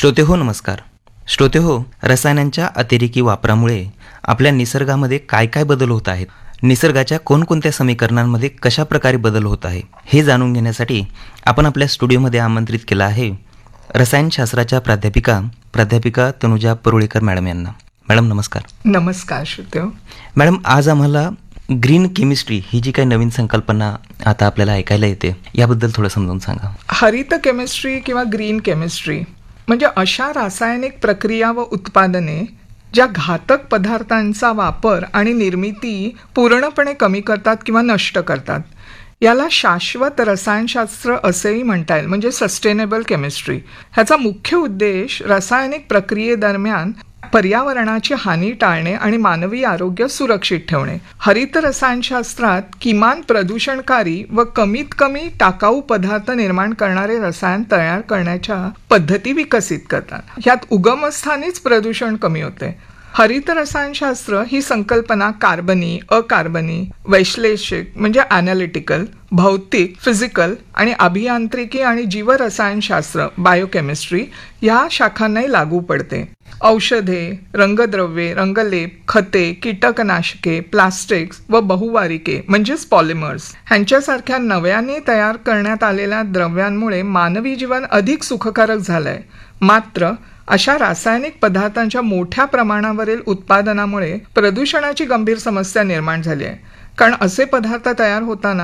श्रोतेहो नमस्कार. श्रोतेहो, रसायनांच्या अतिरेकी वापरामुळे आपल्या निसर्गामध्ये काय काय बदल होत आहेत, निसर्गाच्या कोणकोणत्या समीकरणांमध्ये कशा प्रकारे बदल होत आहे हे जाणून घेण्यासाठी आपण आपल्या स्टुडिओमध्ये आमंत्रित केलं आहे रसायनशास्त्राच्या प्राध्यापिका तनुजा परुळेकर मॅडम यांना. मॅडम नमस्कार. नमस्कार श्रोतेहो. मॅडम, आज आम्हाला ग्रीन केमिस्ट्री ही जी काही नवीन संकल्पना आता आपल्याला ऐकायला येते याबद्दल थोडं समजावून सांगा. हरित केमिस्ट्री किंवा ग्रीन केमिस्ट्री म्हणजे अशा रासायनिक प्रक्रिया व उत्पादने ज्या घातक पदार्थांचा वापर आणि निर्मिती पूर्णपणे कमी करतात किंवा नष्ट करतात. याला शाश्वत रसायनशास्त्र असेही म्हणता येईल, म्हणजे सस्टेनेबल केमिस्ट्री. ह्याचा मुख्य उद्देश रासायनिक प्रक्रियेदरम्यान पर्यावरणाची हानी टाळणे आणि मानवी आरोग्य सुरक्षित ठेवणे. हरित रसायनशास्त्रात किमान प्रदूषणकारी व कमीत कमी टाकाऊ पदार्थ निर्माण करणारे रसायन तयार करण्याच्या पद्धती विकसित करतात. यात उगमस्थानीच प्रदूषण कमी होते. हरित रसायनशास्त्र ही संकल्पना कार्बनी, अकार्बनी, वैश्लेषिक म्हणजे ॲनालिटिकल, भौतिक, फिजिकल आणि अभियांत्रिकी आणि जीवरसायनशास्त्र बायोकेमिस्ट्री या शाखांनाही लागू पडते. औषधे, रंगद्रव्ये, रंगलेप, खते, कीटकनाशके, प्लास्टिक्स व बहुवारिके म्हणजेच पॉलिमर्स ह्यांच्यासारख्या नव्याने तयार करण्यात आलेल्या द्रव्यांमुळे मानवी जीवन अधिक सुखकारक झालंय. मात्र अशा रासायनिक पदार्थांच्या मोठ्या प्रमाणावरील उत्पादनामुळे प्रदूषणाची गंभीर समस्या निर्माण झाली आहे. कारण असे पदार्थ तयार होताना